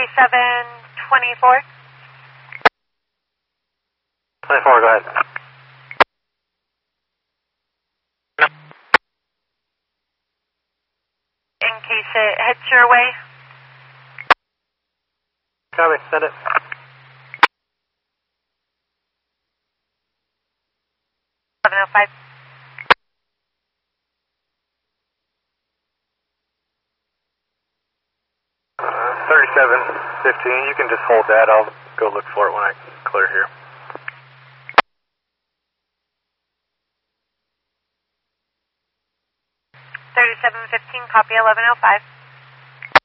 3724. 24, go ahead. In case it hits your way. Copy, send it. $11.05. Uh, 3715, you can just hold that. I'll go look for it when I clear here. $37.15, copy 11.05.